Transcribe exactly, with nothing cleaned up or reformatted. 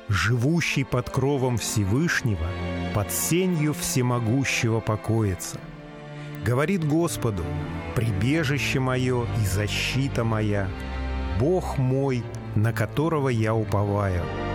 живущий под кровом Всевышнего, под сенью всемогущего покоится. Говорит Господу: прибежище мое и защита моя, Бог мой, на которого я уповаю.